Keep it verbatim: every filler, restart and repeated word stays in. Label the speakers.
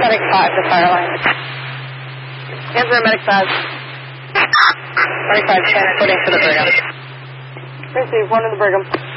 Speaker 1: Medic five to fire line. Answer Medic five. Medic five transporting to the Brigham. Receive one to the Brigham.